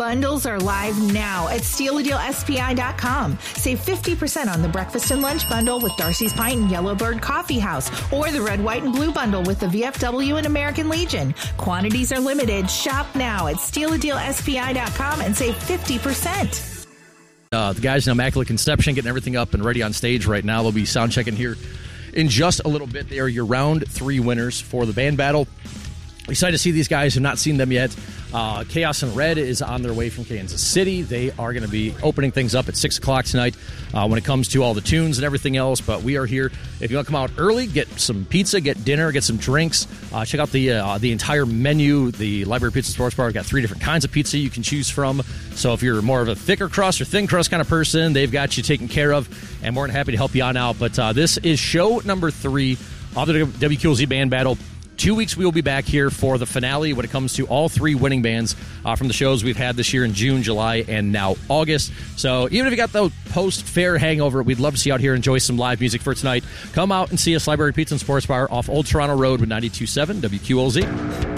Bundles are live now at stealadealspi.com. Save 50% on the breakfast and lunch bundle with Darcy's Pint and Yellowbird Coffee House, or the red, white, and blue bundle with the VFW and American Legion. Quantities are limited. Shop now at stealadealspi.com and save 50%. The guys in Immaculate Conception getting everything up and ready on stage right now. They'll be sound checking here in just a little bit. They are your round 3 winners for the band battle. Excited to see these guys. Have not seen them yet. Chaos and Red is on their way from Kansas City. They are going to be opening things up at 6 o'clock tonight when it comes to all the tunes and everything else. But we are here. If you want to come out early, get some pizza, get dinner, get some drinks. Check out the entire menu. The Library Pizza Sports Bar got 3 different kinds of pizza you can choose from. So if you're more of a thicker crust or thin crust kind of person, they've got you taken care of. And more than happy to help you on out. But this is show number 3 of the WQLZ Band Battle. 2 weeks we will be back here for the finale when it comes to all 3 winning bands from the shows we've had this year in June, July, and now August. So even if you got the post-fair hangover, we'd love to see you out here enjoy some live music for tonight. Come out and see us, Library Pizza and Sports Bar off Old Toronto Road with 92.7 WQLZ.